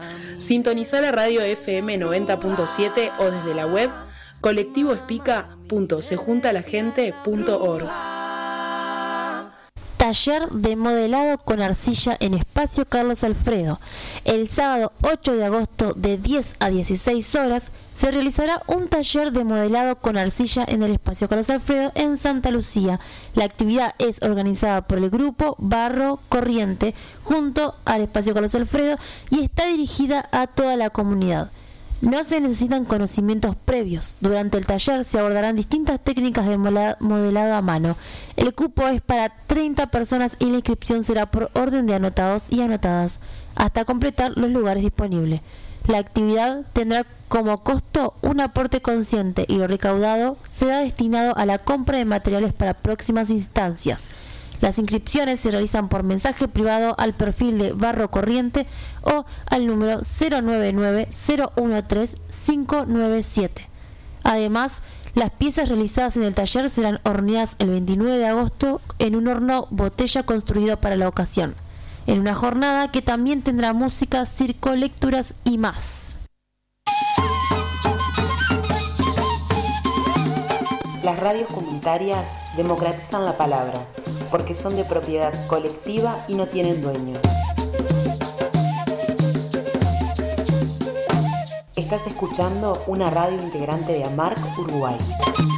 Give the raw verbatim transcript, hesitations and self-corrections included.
Sintonizá la radio F M noventa punto siete o desde la web colectivo espica punto se junta la gente punto org. Taller de modelado con arcilla en Espacio Carlos Alfredo. El sábado ocho de agosto de diez a dieciséis horas se realizará un taller de modelado con arcilla en el Espacio Carlos Alfredo en Santa Lucía. La actividad es organizada por el grupo Barro Corriente junto al Espacio Carlos Alfredo y está dirigida a toda la comunidad. No se necesitan conocimientos previos. Durante el taller se abordarán distintas técnicas de modelado a mano. El cupo es para treinta personas y la inscripción será por orden de anotados y anotadas, hasta completar los lugares disponibles. La actividad tendrá como costo un aporte consciente y lo recaudado será destinado a la compra de materiales para próximas instancias. Las inscripciones se realizan por mensaje privado al perfil de Barro Corriente o al número cero nueve nueve cero uno tres cinco nueve siete. Además, las piezas realizadas en el taller serán horneadas el veintinueve de agosto en un horno botella construido para la ocasión, en una jornada que también tendrá música, circo, lecturas y más. Las radios comunitarias democratizan la palabra, porque son de propiedad colectiva y no tienen dueño. Estás escuchando una radio integrante de AMARC Uruguay.